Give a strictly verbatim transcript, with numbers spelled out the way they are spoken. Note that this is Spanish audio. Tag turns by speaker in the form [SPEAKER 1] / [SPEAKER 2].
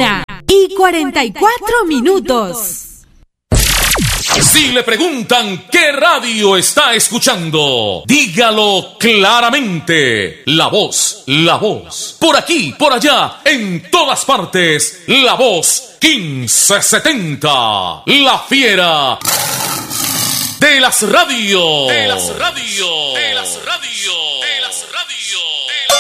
[SPEAKER 1] Una y cuarenta y cuatro minutos.
[SPEAKER 2] Si le preguntan qué radio está escuchando, dígalo claramente. La Voz, La Voz. Por aquí, por allá, en todas partes. La Voz quince setenta. La fiera de las radios. De las radios. De las radios.